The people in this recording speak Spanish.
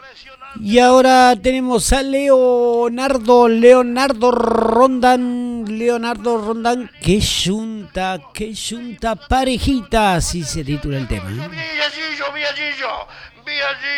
Y ahora tenemos a Leonardo Rondán, que junta parejita, así se titula el tema. Villancillo,